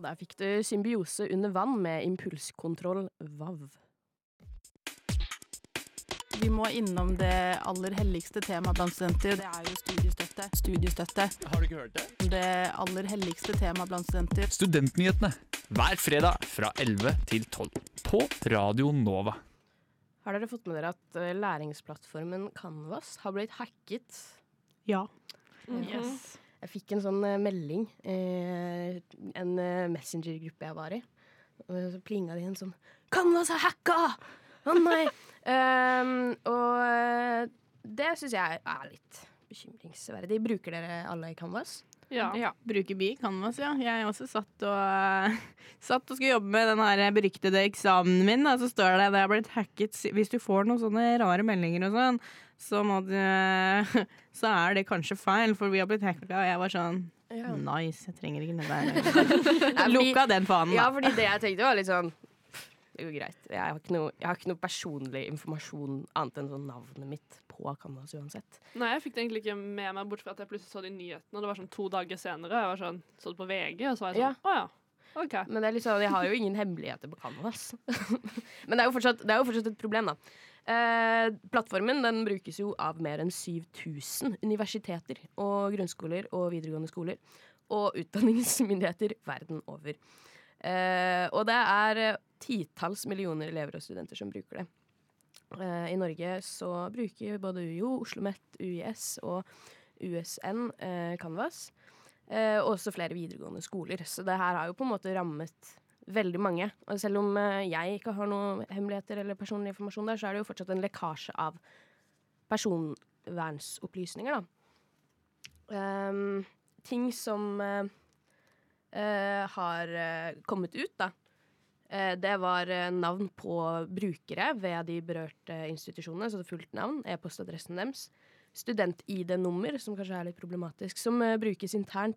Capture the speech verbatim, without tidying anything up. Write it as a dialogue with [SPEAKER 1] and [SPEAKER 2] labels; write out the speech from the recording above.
[SPEAKER 1] der fikk du Symbiose under vann med impulskontroll V A V.
[SPEAKER 2] Vi må innom det aller helligste temaet blant studenter. Det er jo studiestøtte. Studiestøtte.
[SPEAKER 3] Har du ikke hørt det?
[SPEAKER 2] Det aller helligste temaet blant studenter.
[SPEAKER 3] Studentnyhetene hver fredag fra elleve til tolv på Radio Nova.
[SPEAKER 1] Har dere fått med dere at eh, læringsplattformen Canvas har blitt hacket?
[SPEAKER 2] Ja.
[SPEAKER 1] Yes. Jeg fikk en sånn eh, melding, eh, en eh, messenger-gruppe jeg var i. Og så plinga det inn sånn Canvas er hacka! Å nei! um, og eh, det syns jeg er litt bekymringsverdig. Bruker dere alle Canvas?
[SPEAKER 4] Ja.
[SPEAKER 2] Ja, bruker bi Canvas, ja. Jeg også satt og, satt og skulle jobbe med den her beryktede eksamen min, og så står det det har blitt hacket. Hvis du får noen sånne rare meldinger og sånn, så, må du, så er det kanskje feil, for vi har blitt hacket. Og jeg var sånn,
[SPEAKER 1] Ja.
[SPEAKER 2] nice, jeg trenger ikke det der. Lukka den fanen, da.
[SPEAKER 1] Ja, fordi det jeg tenkte var litt sånn det er jo greit. Jeg har ikke noe, jeg har ikke noe personlig informasjon annet enn sånn navnet mitt på Canvas uansett.
[SPEAKER 4] Nei, jeg fikk det egentlig ikke med meg, bort fra at jeg plutselig så det i nyhetene, og det var sånn to dager senere. Jeg var sånn, så det på V G, og så var jeg sånn, å ja, ok.
[SPEAKER 1] Men det er litt sånn, jeg har jo ingen hemmeligheter på Canvas. Men det er, jo fortsatt, det er jo fortsatt et problem, da. Eh, plattformen den brukes jo av mer enn syv tusen universiteter og grunnskoler og videregående skoler og utdanningsmyndigheter verden over. Eh, og det er titalls millioner elever og studenter som bruker det. Eh, I Norge så bruker både U I O, OsloMet, U I S og U S N eh, Canvas. Eh, og også flere videregående skoler. Så det her har jo på en måte rammet veldig mange. Og selv om eh, jeg ikke har noen hemmeligheter eller personlig informasjon der, så er det jo fortsatt en lekkasje av personvernsopplysninger, da. Um, ting som uh, uh, har uh, kommet ut, da. Uh, det var uh, navn på brukere ved de berørte institusjonene, så det er fullt navn, e-postadressen deres. Student-I D-nummer, som kanskje er litt problematisk, som uh, brukes internt